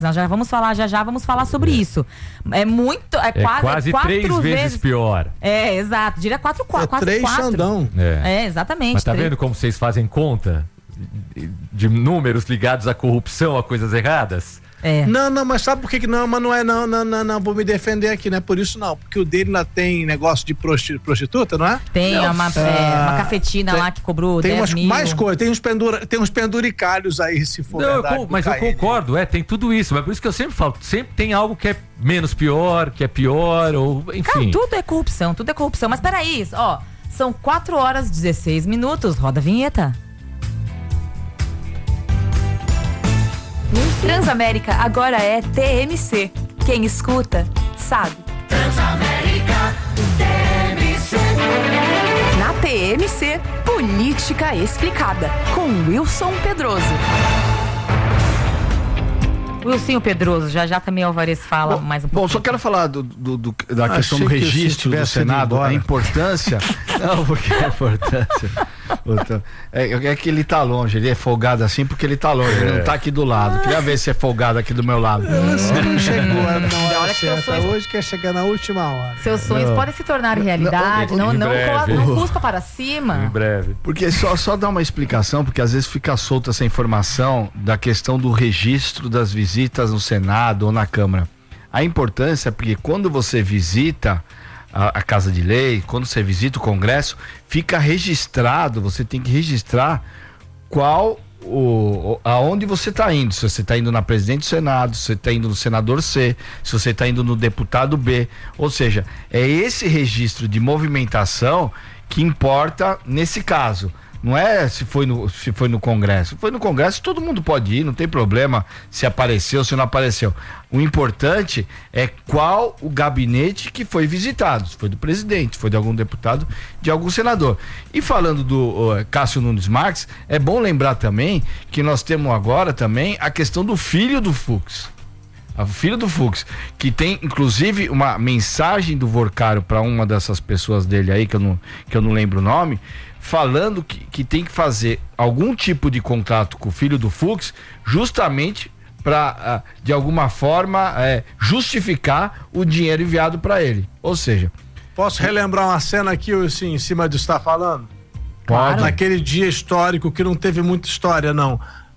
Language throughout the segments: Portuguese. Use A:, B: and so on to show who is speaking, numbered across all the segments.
A: Nós já vamos falar sobre isso. É muito,
B: quase 3 vezes pior.
A: Exato. Diria 4.
C: Três Xandão.
A: Exatamente.
B: Mas tá vendo como vocês fazem conta de números ligados à corrupção, a coisas erradas?
C: Não, mas sabe por que não? Mas não é, não, vou me defender aqui, não é por isso não, porque o dele lá tem negócio de prostituta, não é?
A: Tem uma cafetina lá que cobrou 10 mil.
C: Mais coisa, tem uns penduricalhos aí, se for verdade.
B: Mas eu concordo, tem tudo isso, mas por isso que eu sempre falo, sempre tem algo que é menos pior, que é pior, ou enfim.
A: Cara, tudo é corrupção, mas peraí, são 4h16, roda a vinheta. Transamérica agora é TMC. Quem escuta, sabe.
D: Transamérica TMC.
E: Na TMC, Política Explicada, com Wilson Pedroso.
A: Wilson Pedroso, já também Alvarez fala mais um pouco.
F: Bom, só quero falar da questão do registro do Senado, a importância. Não, porque a importância. É que ele tá longe, ele é folgado assim porque ele tá longe, ele não tá aqui do lado. Queria ver se é folgado aqui do meu lado.
C: Você não chegou na hora certa, hoje quer chegar na última hora.
A: Seus sonhos podem se tornar realidade, não cuspa para cima.
B: Em breve.
F: Porque só dar uma explicação, porque às vezes fica solta essa informação da questão do registro das visitas no Senado ou na Câmara. A importância é porque quando você visita a Casa de Lei, quando você visita o Congresso, fica registrado, você tem que registrar aonde você está indo. Se você está indo na presidente do Senado, se você está indo no senador C, se você está indo no deputado B. Ou seja, é esse registro de movimentação que importa nesse caso. Não é se foi no Congresso. Foi no Congresso, todo mundo pode ir, não tem problema se apareceu, se não apareceu. O importante é qual o gabinete que foi visitado. Se foi do presidente, se foi de algum deputado, de algum senador. E falando do Cássio Nunes Marques, é bom lembrar também que nós temos agora também a questão do filho do Fux. O filho do Fux, que tem inclusive uma mensagem do Vorcaro para uma dessas pessoas dele aí, que eu não lembro o nome, falando que tem que fazer algum tipo de contrato com o filho do Fux, justamente para, de alguma forma, justificar o dinheiro enviado para ele. Ou seja...
C: Posso relembrar uma cena aqui, assim, em cima do que você está falando?
F: Pode.
C: Naquele dia histórico que não teve muita história, não.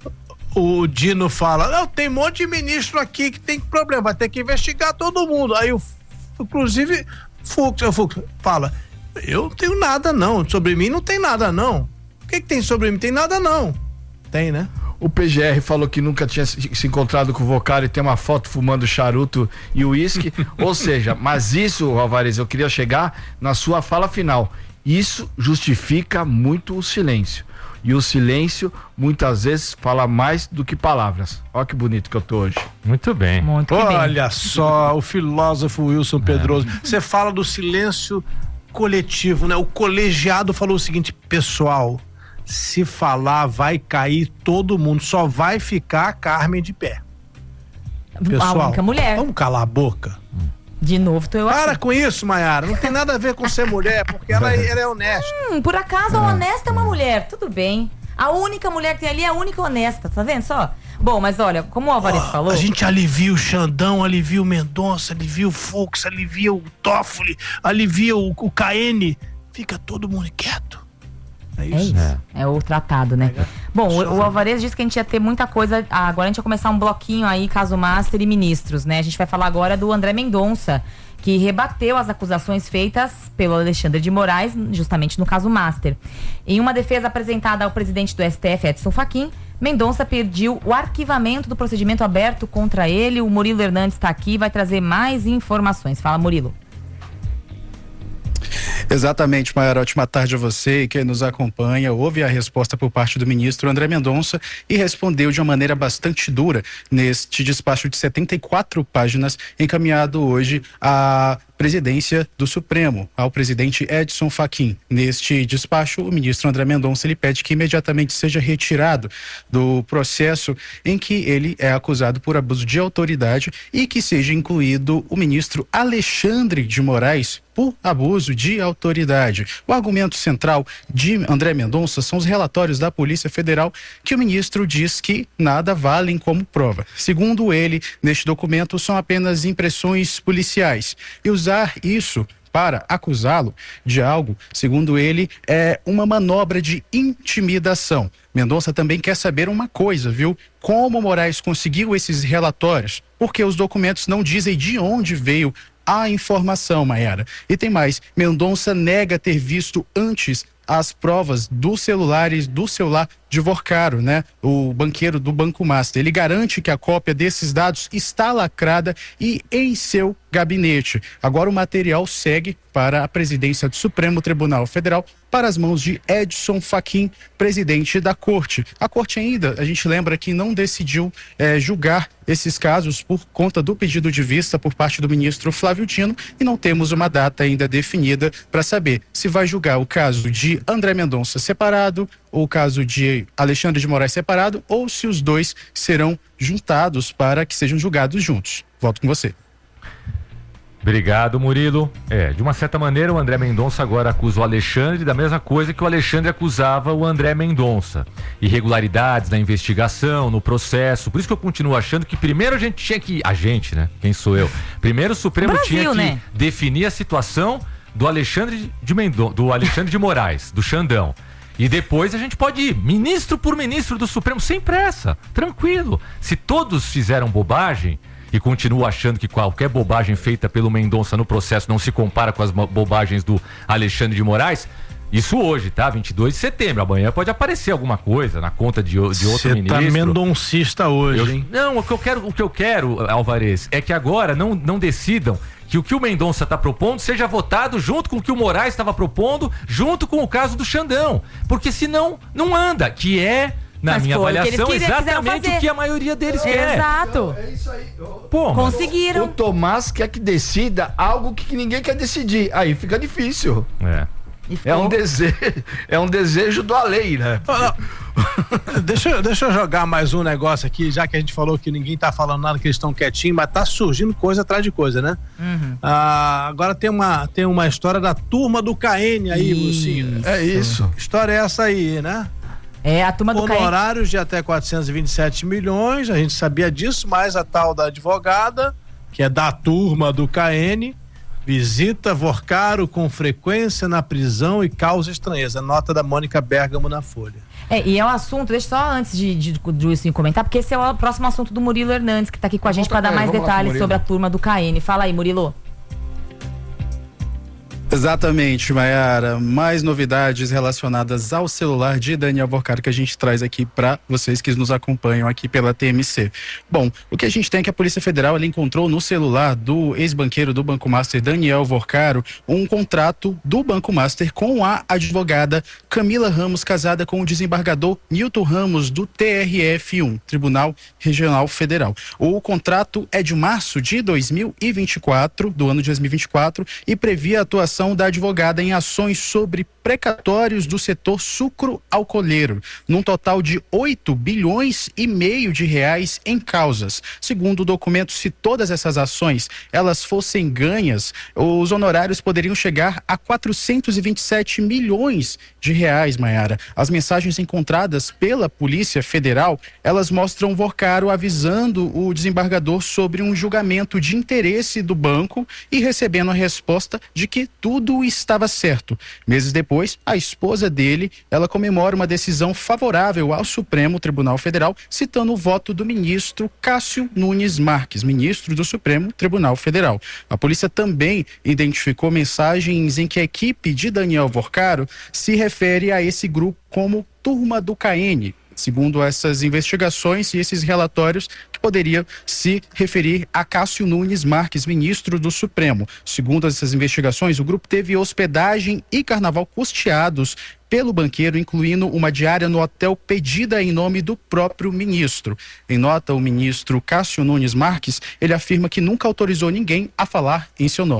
C: O Dino fala, não, tem um monte de ministro aqui que tem problema, vai ter que investigar todo mundo. Aí, inclusive, Fux fala, eu não tenho nada não, sobre mim não tem nada não. O que tem sobre mim? Tem nada não. Tem, né?
F: O PGR falou que nunca tinha se encontrado com o Vocari e tem uma foto fumando charuto e uísque. Ou seja, mas isso, Alvarez, eu queria chegar na sua fala final. Isso justifica muito o silêncio. E o silêncio, muitas vezes, fala mais do que palavras. Olha que bonito que eu tô hoje.
B: Muito bem.
C: Olha só, o filósofo Wilson Pedroso. Você fala do silêncio coletivo, né? O colegiado falou o seguinte, pessoal, se falar vai cair todo mundo, só vai ficar a Carmen de pé. Pessoal,
A: a única mulher.
C: Vamos calar a boca.
A: De novo,
C: Para com isso, Maiara. Não tem nada a ver com ser mulher, porque ela é honesta.
A: Por acaso a honesta é uma mulher, tudo bem. A única mulher que tem ali é a única honesta, tá vendo só? Bom, mas olha, como o Alvarez falou...
C: A gente alivia o Xandão, alivia o Mendonça, alivia o Fux, alivia o Toffoli, alivia o KN. Fica todo mundo quieto. É isso.
A: É o tratado, né? Bom, o Alvarez disse que a gente ia ter muita coisa. Agora a gente vai começar um bloquinho aí, caso Master e ministros, né? A gente vai falar agora do André Mendonça, que rebateu as acusações feitas pelo Alexandre de Moraes, justamente no caso Master. Em uma defesa apresentada ao presidente do STF, Edson Fachin, Mendonça pediu o arquivamento do procedimento aberto contra ele. O Murilo Hernandes está aqui e vai trazer mais informações. Fala, Murilo.
G: Exatamente, Maiara, ótima tarde a você e quem nos acompanha. Houve a resposta por parte do ministro André Mendonça e respondeu de uma maneira bastante dura neste despacho de 74 páginas encaminhado hoje presidência do Supremo, ao presidente Edson Fachin. Neste despacho, o ministro André Mendonça ele pede que imediatamente seja retirado do processo em que ele é acusado por abuso de autoridade e que seja incluído o ministro Alexandre de Moraes por abuso de autoridade. O argumento central de André Mendonça são os relatórios da Polícia Federal que o ministro diz que nada valem como prova. Segundo ele, neste documento são apenas impressões policiais e usar isso para acusá-lo de algo, segundo ele, é uma manobra de intimidação. Mendonça também quer saber uma coisa, viu? Como Moraes conseguiu esses relatórios? Porque os documentos não dizem de onde veio a informação, Maiara. E tem mais, Mendonça nega ter visto antes as provas dos celulares do celular de Vorcaro, né? O banqueiro do Banco Master. Ele garante que a cópia desses dados está lacrada e em seu gabinete. Agora o material segue para a presidência do Supremo Tribunal Federal, para as mãos de Edson Fachin, presidente da Corte. A Corte ainda, a gente lembra que não decidiu julgar esses casos por conta do pedido de vista por parte do ministro Flávio Dino e não temos uma data ainda definida para saber se vai julgar o caso de André Mendonça separado, ou o caso de Alexandre de Moraes separado, ou se os dois serão juntados para que sejam julgados juntos. Volto com você.
B: Obrigado, Murilo. De uma certa maneira, o André Mendonça agora acusa o Alexandre da mesma coisa que o Alexandre acusava o André Mendonça. Irregularidades na investigação, no processo. Por isso que eu continuo achando que primeiro a gente tinha que... A gente, né? Quem sou eu? Primeiro o Supremo tinha que definir a situação do Alexandre de Moraes, do Xandão. E depois a gente pode ir ministro por ministro do Supremo, sem pressa, tranquilo. Se todos fizeram bobagem... e continuo achando que qualquer bobagem feita pelo Mendonça no processo não se compara com as bobagens do Alexandre de Moraes. Isso hoje, tá? 22 de setembro. Amanhã pode aparecer alguma coisa na conta de outro ministro. Você tá
C: mendoncista hoje, hein?
B: Não, o que eu quero, Alvarez, é que agora não decidam que o que o Mendonça está propondo seja votado junto com o que o Moraes estava propondo, junto com o caso do Xandão. Porque senão não anda, que é... Na minha avaliação, exatamente o que a maioria deles quer.
A: Exato.
F: É isso aí.
A: Pô, conseguiram.
F: O Tomás quer que decida algo que ninguém quer decidir. Aí fica difícil. É um desejo do além, né?
C: Deixa eu jogar mais um negócio aqui, já que a gente falou que ninguém tá falando nada, que eles estão quietinhos, mas tá surgindo coisa atrás de coisa, né? Uhum. Agora tem uma história da turma do KN aí, Lucinho.
F: É isso.
C: Que história é essa aí, né?
A: A turma do KN.
C: Honorários de até 427 milhões, a gente sabia disso, mas a tal da advogada, que é da turma do KN, visita Vorcaro com frequência na prisão e causa estranheza. Nota da Mônica Bergamo na Folha.
A: E é um assunto, deixa só antes de Wilson comentar, porque esse é o próximo assunto do Murilo Hernandes, que tá aqui com a gente para dar mais detalhes sobre a turma do KN. Fala aí, Murilo.
G: Exatamente, Maiara. Mais novidades relacionadas ao celular de Daniel Vorcaro que a gente traz aqui para vocês que nos acompanham aqui pela TMC. Bom, o que a gente tem é que a Polícia Federal ela encontrou no celular do ex-banqueiro do Banco Master, Daniel Vorcaro, um contrato do Banco Master com a advogada Camila Ramos, casada com o desembargador Nilton Ramos, do TRF1, Tribunal Regional Federal. O contrato é de março de 2024, do ano de 2024, e previa a atuação da advogada em ações sobre precatórios do setor sucro-alcooleiro, num total de 8,5 bilhões de reais em causas. Segundo o documento, se todas essas ações elas fossem ganhas, os honorários poderiam chegar a 427 milhões de reais, Maiara. As mensagens encontradas pela Polícia Federal, elas mostram Vorcaro avisando o desembargador sobre um julgamento de interesse do banco e recebendo a resposta de que tudo estava certo. Meses depois, a esposa dele, ela comemora uma decisão favorável ao Supremo Tribunal Federal, citando o voto do ministro Cássio Nunes Marques, ministro do Supremo Tribunal Federal. A polícia também identificou mensagens em que a equipe de Daniel Vorcaro se refere a esse grupo como Turma do KN, segundo essas investigações e esses relatórios, que poderia se referir a Cássio Nunes Marques, ministro do Supremo. Segundo essas investigações, o grupo teve hospedagem e carnaval custeados pelo banqueiro, incluindo uma diária no hotel pedida em nome do próprio ministro. Em nota, o ministro Cássio Nunes Marques, ele afirma que nunca autorizou ninguém a falar em seu nome.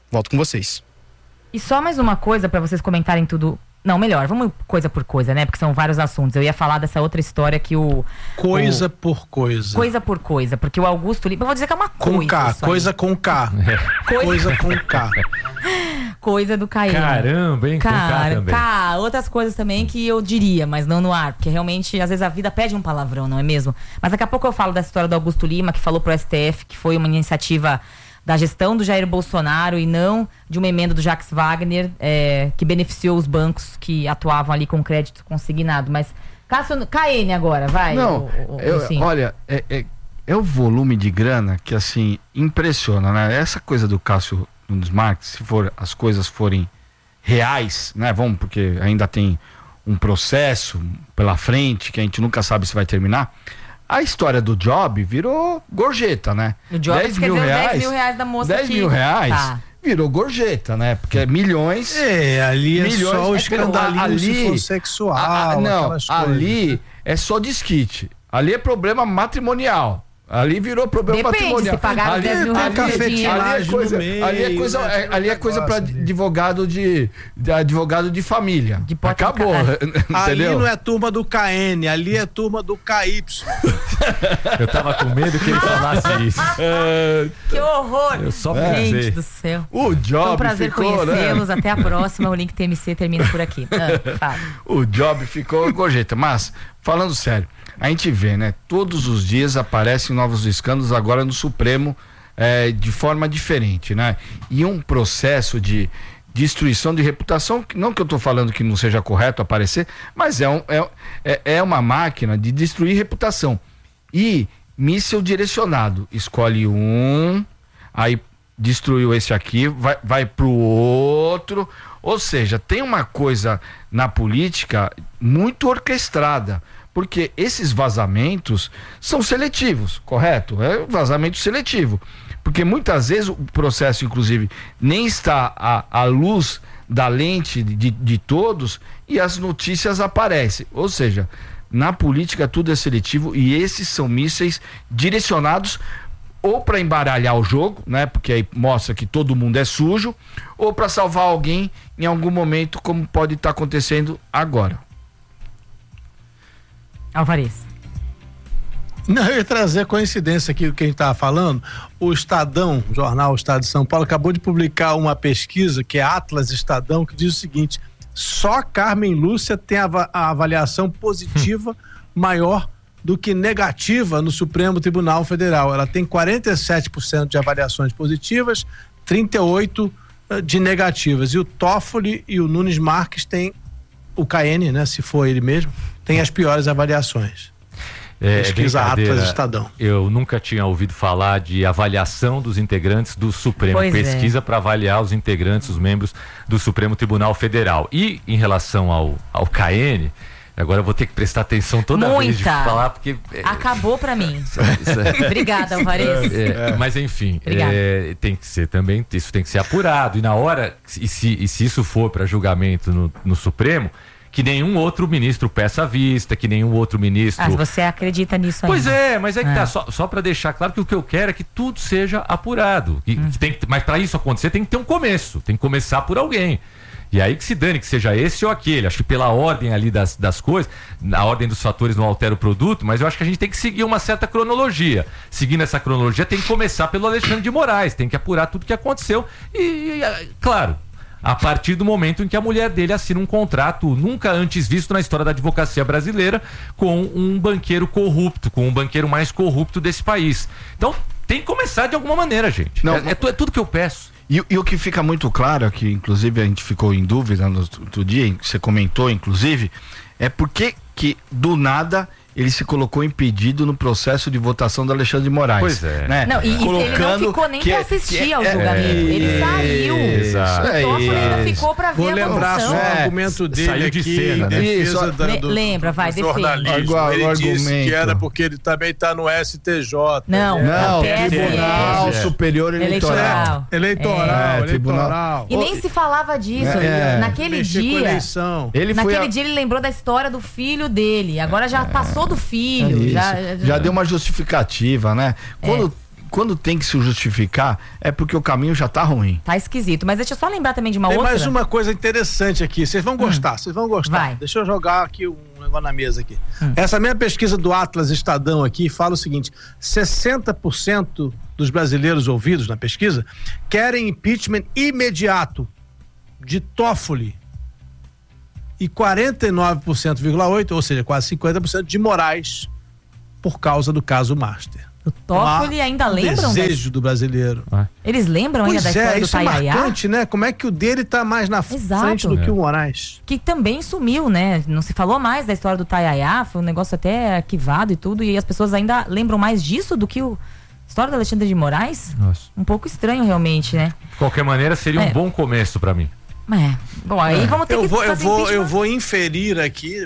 G: Volto com vocês.
A: E só mais uma coisa pra vocês comentarem tudo. Não, melhor, vamos coisa por coisa, né? Porque são vários assuntos. Eu ia falar dessa outra história que o...
C: Coisa por coisa.
A: Coisa por coisa, porque o Augusto Lima... Eu vou dizer que é uma
C: Com
A: coisa.
C: K,
A: isso
C: coisa
A: aí.
C: com K. Coisa com K.
A: Coisa do Caio.
B: Caramba, hein? Com K também.
A: Outras coisas também que eu diria, mas não no ar, porque realmente, às vezes, a vida pede um palavrão, não é mesmo? Mas daqui a pouco eu falo dessa história do Augusto Lima, que falou pro STF que foi uma iniciativa da gestão do Jair Bolsonaro e não de uma emenda do Jacques Wagner, que beneficiou os bancos que atuavam ali com crédito consignado. Mas, Cássio, KN agora, vai.
F: Não, olha, é o volume de grana que, assim, impressiona, né? Essa coisa do Cássio Nunes Marques, se as coisas forem reais, né? Porque ainda tem um processo pela frente que a gente nunca sabe se vai terminar. A história do Job virou gorjeta, né?
A: O Job 10 mil reais da moça
F: 10 mil reais virou gorjeta, né? Porque é milhões.
C: Ali
F: milhões,
C: só o escandalinho se for sexual.
F: Não, ali é só desquite. Ali é problema matrimonial. Ali virou problema patrimonial.
A: Se pagar
F: ali,
A: 10 mil reais
F: ali é coisa para advogado de família. Acabou, entendeu?
C: Ali não é turma do KN, ali é turma do KY.
B: Eu tava com medo que ele falasse isso.
A: Que horror!
B: Eu só
A: Gente
B: pensei.
A: do céu.
F: O Job
A: Foi um prazer
F: ficou,
A: conhecê-los.
F: né?
A: Até a próxima. O Link TMC termina por aqui. Fala.
F: O Job ficou gorjeta. Mas, falando sério, a gente vê, né? Todos os dias aparecem novos escândalos agora no Supremo de forma diferente, né? E um processo de destruição de reputação, não que eu estou falando que não seja correto aparecer, mas é uma máquina de destruir reputação. E míssil direcionado, escolhe um, aí destruiu esse aqui, vai pro outro, ou seja, tem uma coisa na política muito orquestrada, porque esses vazamentos são seletivos, correto? É vazamento seletivo, porque muitas vezes o processo, inclusive, nem está à luz da lente de todos e as notícias aparecem, ou seja, na política tudo é seletivo e esses são mísseis direcionados ou para embaralhar o jogo, né? Porque aí mostra que todo mundo é sujo, ou para salvar alguém em algum momento, como pode estar acontecendo agora.
A: Alvarez.
C: Não, eu ia trazer coincidência aqui do que a gente estava falando. O Estadão, o jornal Estado de São Paulo, acabou de publicar uma pesquisa, que é Atlas Estadão, que diz o seguinte: só Carmen Lúcia tem a avaliação positiva maior do que negativa no Supremo Tribunal Federal. Ela tem 47% de avaliações positivas, 38% de negativas. E o Toffoli e o Nunes Marques têm, o KN, né, se for ele mesmo, tem as piores avaliações. Pesquisa Atlas Estadão.
B: Eu nunca tinha ouvido falar de avaliação dos integrantes do Supremo. Pesquisa para avaliar os integrantes, os membros do Supremo Tribunal Federal. E em relação ao KN, agora eu vou ter que prestar atenção toda vez de falar, porque...
A: Acabou pra mim. Obrigada, Alvarez.
B: Mas enfim, tem que ser também, isso tem que ser apurado. E na hora, e se isso for para julgamento no Supremo, que nenhum outro ministro peça vista, que nenhum outro ministro...
A: Ah, você acredita nisso ainda?
B: Pois é, mas é que tá, só para deixar claro que o que eu quero é que tudo seja apurado. Mas para isso acontecer tem que ter um começo, tem que começar por alguém. E aí que se dane, que seja esse ou aquele. Acho que pela ordem ali das coisas, a ordem dos fatores não altera o produto, mas eu acho que a gente tem que seguir uma certa cronologia. Seguindo essa cronologia, tem que começar pelo Alexandre de Moraes, tem que apurar tudo que aconteceu e claro, a partir do momento em que a mulher dele assina um contrato nunca antes visto na história da advocacia brasileira com um banqueiro corrupto, com um banqueiro mais corrupto desse país. Então, tem que começar de alguma maneira, gente. É tudo que eu peço.
F: E o que fica muito claro, é que inclusive a gente ficou em dúvida no outro dia, você comentou inclusive, é porque que do nada ele se colocou impedido no processo de votação do Alexandre de Moraes.
B: Pois é.
F: Né?
A: Não, e ele não ficou nem pra assistir ao julgamento. Ele saiu.
B: Exato.
A: O Toffoli ainda ficou pra ver
C: Vou
A: a
C: lembrar só o argumento dele
B: saiu de
C: aqui,
B: cena, né?
C: defesa
A: Lembra, vai, defende.
C: jornalismo. Ele disse que era porque ele também está no STJ.
A: Não,
F: Tribunal Superior Eleitoral.
C: Eleitoral.
A: E nem se falava disso. Naquele dia, ele lembrou da história do filho dele. Agora já passou do filho. Já
F: deu uma justificativa, né? quando tem que se justificar, é porque o caminho já tá ruim.
A: Tá esquisito. Mas deixa eu só lembrar também de uma
C: Tem
A: outra.
C: mais uma coisa interessante aqui. Vocês vão gostar, vocês vão gostar.
A: Vai.
C: Deixa eu jogar aqui um negócio na mesa aqui. Essa minha pesquisa do Atlas Estadão aqui fala o seguinte: 60% dos brasileiros ouvidos na pesquisa querem impeachment imediato de Toffoli e 49,8%, ou seja, quase 50% de Moraes, por causa do caso Master.
A: O Toffoli ainda lembram?
C: Desejo do brasileiro.
A: Eles lembram ainda da história do
C: isso é
A: Tayayá?
C: marcante, né? Como é que o dele tá mais na frente do que o Moraes?
A: Que também sumiu, né? Não se falou mais da história do Tayayá, foi um negócio até arquivado e tudo, e as pessoas ainda lembram mais disso do que a história do Alexandre de Moraes?
B: Nossa.
A: Um pouco estranho realmente, né?
B: De qualquer maneira, seria um bom começo pra mim.
A: Bom, aí vamos ter
C: eu vou inferir aqui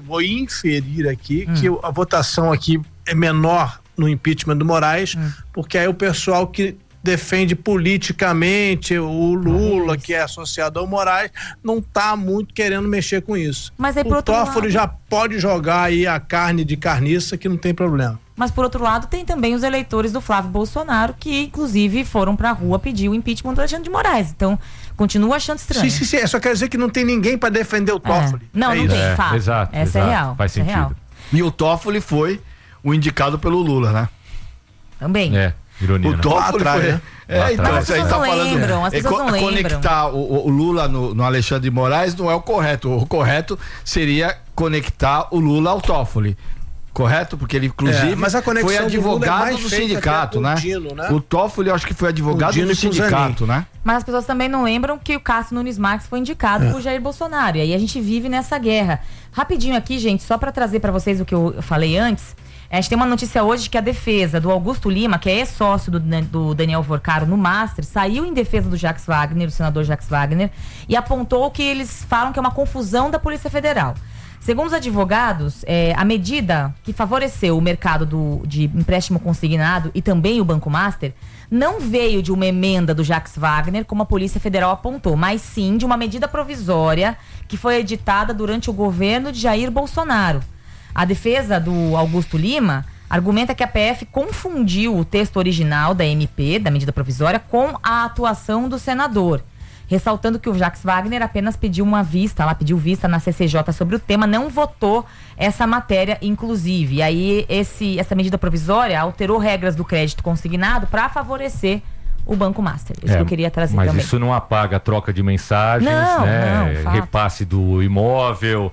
C: que a votação aqui é menor no impeachment do Moraes, porque aí o pessoal que defende politicamente o Lula, que é associado ao Moraes, não tá muito querendo mexer com isso.
A: Mas aí, por
C: o
A: outro
C: Toffoli
A: lado,
C: já pode jogar aí a carne de carniça, que não tem problema.
A: Mas por outro lado, tem também os eleitores do Flávio Bolsonaro, que inclusive foram pra rua pedir o impeachment do Alexandre de Moraes. Então, continuo achando estranho.
C: Sim, só quer dizer que não tem ninguém pra defender o Toffoli.
A: Não tem, fato.
B: Exato.
A: Essa é real.
B: Faz sentido.
A: É real.
F: E o Toffoli foi o indicado pelo Lula, né?
A: Também.
B: Ironia,
F: o Toffoli
C: atrás,
F: foi...
C: né?
F: Então,
A: mas as pessoas não lembram, as pessoas não lembram.
F: Conectar o Lula no Alexandre de Moraes não é o correto. O correto seria conectar o Lula ao Toffoli. Correto? Porque ele, inclusive,
C: mas a conexão
F: foi advogado do sindicato, né?
C: Dino, né?
F: O Toffoli, eu acho que foi advogado do sindicato, né?
A: Mas as pessoas também não lembram que o Cássio Nunes Marques foi indicado por Jair Bolsonaro. E aí a gente vive nessa guerra. Rapidinho aqui, gente, só para trazer para vocês o que eu falei antes. A gente tem uma notícia hoje que a defesa do Augusto Lima, que é ex-sócio do Daniel Vorcaro no Master, saiu em defesa do Jacques Wagner, do senador Jacques Wagner, e apontou que eles falam que é uma confusão da Polícia Federal. Segundo os advogados, a medida que favoreceu o mercado de empréstimo consignado e também o Banco Master não veio de uma emenda do Jacques Wagner, como a Polícia Federal apontou, mas sim de uma medida provisória que foi editada durante o governo de Jair Bolsonaro. A defesa do Augusto Lima argumenta que a PF confundiu o texto original da MP, da medida provisória, com a atuação do senador, ressaltando que o Jacques Wagner apenas pediu vista na CCJ sobre o tema, não votou essa matéria, inclusive. E aí essa medida provisória alterou regras do crédito consignado para favorecer o Banco Master. Isso que eu queria trazer
B: mas
A: também.
B: Mas isso não apaga a troca de mensagens,
A: não,
B: repasse do imóvel,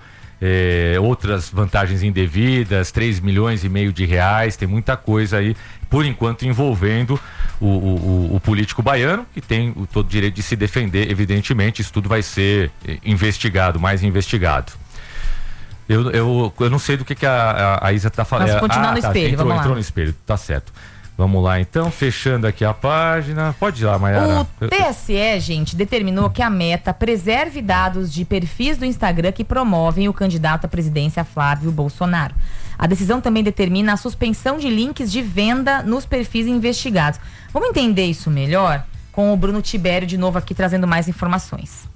B: outras vantagens indevidas, 3,5 milhões de reais, tem muita coisa aí, por enquanto, envolvendo o político baiano, que tem todo o direito de se defender, evidentemente. Isso tudo vai ser mais investigado. Eu não sei do que a Isa está falando.
A: Vamos continuar no espelho, vamos lá.
B: Entrou no espelho, tá certo. Vamos lá, então, fechando aqui a página. Pode ir lá, Mayara.
A: O TSE, gente, determinou que a Meta preserve dados de perfis do Instagram que promovem o candidato à presidência Flávio Bolsonaro. A decisão também determina a suspensão de links de venda nos perfis investigados. Vamos entender isso melhor com o Bruno Tibério de novo aqui trazendo mais informações.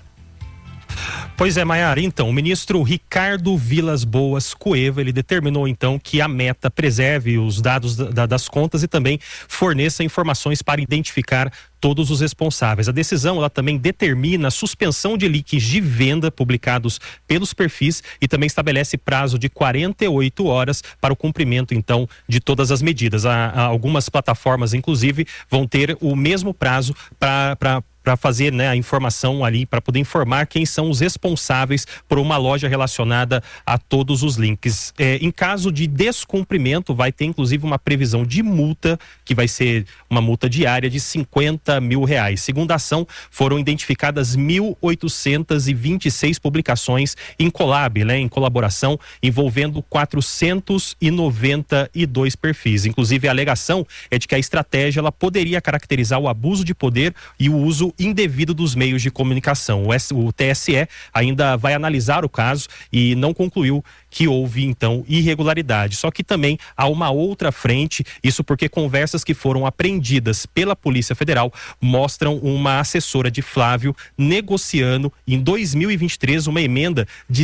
H: Pois é, Mayara, então, o ministro Ricardo Vilas Boas Cueva, ele determinou então que a Meta preserve os dados das contas e também forneça informações para identificar todos os responsáveis. A decisão, ela também determina a suspensão de links de venda publicados pelos perfis e também estabelece prazo de 48 horas para o cumprimento, então, de todas as medidas. Algumas plataformas, inclusive, vão ter o mesmo prazo para fazer, né, a informação ali, para poder informar quem são os responsáveis por uma loja relacionada a todos os links. Em caso de descumprimento, vai ter inclusive uma previsão de multa, que vai ser uma multa diária de R$50 mil. Segundo a ação, foram identificadas 1.826 publicações em collab, né, em colaboração, envolvendo 492 perfis. Inclusive, a alegação é de que a estratégia ela poderia caracterizar o abuso de poder e o uso indevido dos meios de comunicação. O TSE ainda vai analisar o caso e não concluiu que houve então irregularidade. Só que também há uma outra frente, isso porque conversas que foram apreendidas pela Polícia Federal mostram uma assessora de Flávio negociando em 2023 uma emenda de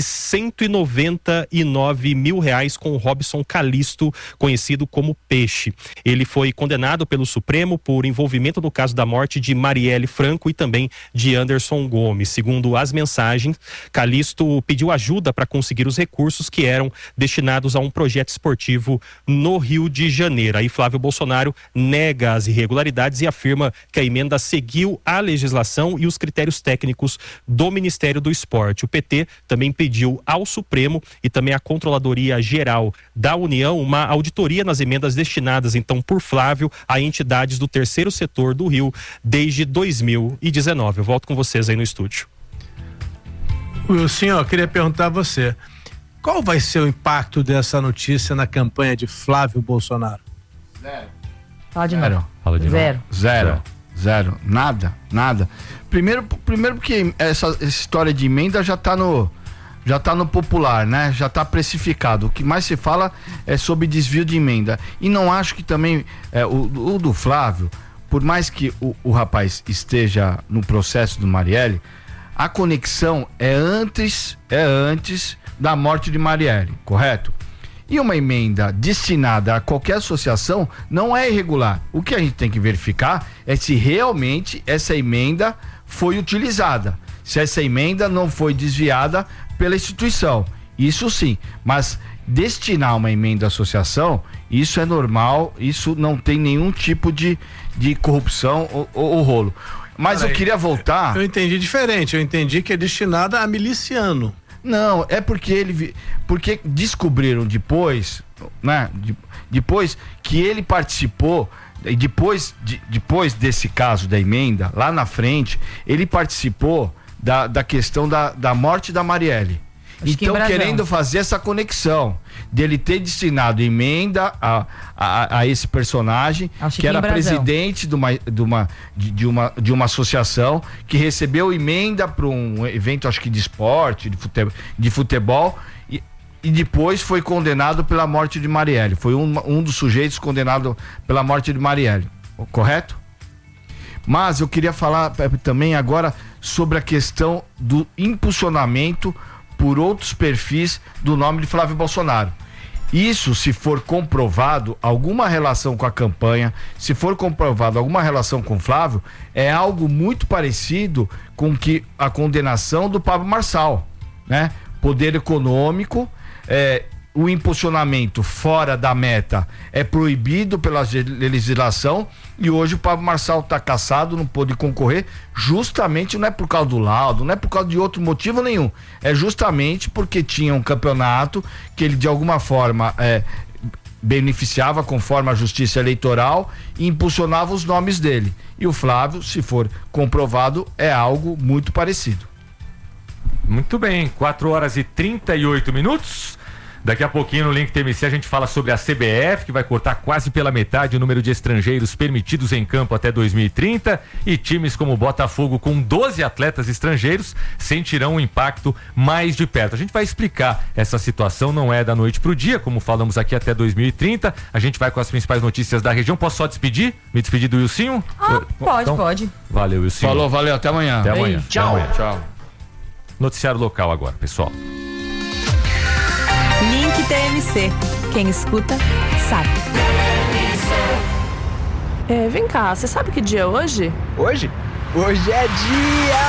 H: R$199 mil com o Robson Calisto, conhecido como Peixe. Ele foi condenado pelo Supremo por envolvimento no caso da morte de Marielle Franco e também de Anderson Gomes. Segundo as mensagens, Calisto pediu ajuda para conseguir os recursos que eram destinados a um projeto esportivo no Rio de Janeiro. Aí Flávio Bolsonaro nega as irregularidades e afirma que a emenda seguiu a legislação e os critérios técnicos do Ministério do Esporte. O PT também pediu ao Supremo e também à Controladoria Geral da União uma auditoria nas emendas destinadas então por Flávio a entidades do terceiro setor do Rio desde 2019. Eu volto com vocês aí no estúdio.
C: Wilson, eu queria perguntar a você, qual vai ser o impacto dessa notícia na campanha de Flávio Bolsonaro?
A: Fala de novo.
B: Fala de novo.
F: Zero. Nada. Primeiro porque essa história de emenda já tá no popular, né? Já tá precificado. O que mais se fala é sobre desvio de emenda. E não acho que também o do Flávio, por mais que o rapaz esteja no processo do Marielle, a conexão é antes da morte de Marielle, correto? E uma emenda destinada a qualquer associação não é irregular. O que a gente tem que verificar é se realmente essa emenda foi utilizada, se essa emenda não foi desviada pela instituição. Isso sim, mas destinar uma emenda à associação, isso é normal, isso não tem nenhum tipo de corrupção ou rolo. Mas eu queria voltar...
C: Eu entendi diferente, eu entendi que é destinada a miliciano.
F: Não, é porque porque descobriram depois, né? Depois que ele participou, e depois desse caso da emenda, lá na frente, ele participou da questão da morte da Marielle. Então, querendo fazer essa conexão dele ter destinado emenda a esse personagem, que era presidente de uma associação que recebeu emenda para um evento, acho que de esporte, de futebol, e depois foi condenado pela morte de Marielle. Foi um dos sujeitos condenado pela morte de Marielle, correto? Mas eu queria falar também agora sobre a questão do impulsionamento por outros perfis do nome de Flávio Bolsonaro. Isso, se for comprovado alguma relação com a campanha, se for comprovado alguma relação com Flávio, é algo muito parecido com que a condenação do Pablo Marçal, né? Poder econômico, o impulsionamento fora da meta é proibido pela legislação e hoje o Pablo Marçal está cassado, não pôde concorrer, justamente não é por causa do laudo, não é por causa de outro motivo nenhum, é justamente porque tinha um campeonato que ele de alguma forma beneficiava conforme a justiça eleitoral e impulsionava os nomes dele. E o Flávio, se for comprovado, é algo muito parecido.
B: Muito bem, 4h38. Daqui a pouquinho no Link TMC a gente fala sobre a CBF, que vai cortar quase pela metade o número de estrangeiros permitidos em campo até 2030, e times como o Botafogo com 12 atletas estrangeiros sentirão um impacto mais de perto. A gente vai explicar essa situação, não é da noite pro dia, como falamos aqui, até 2030. A gente vai com as principais notícias da região. Posso só despedir? Me despedir do Wilsinho?
A: Pode.
B: Valeu, Wilsinho.
F: Falou, valeu, até amanhã.
B: Até amanhã.
F: Tchau.
B: Noticiário local agora, pessoal.
E: Link TMC. Quem escuta, sabe. Vem cá, você sabe que dia é hoje?
I: Hoje? Hoje é dia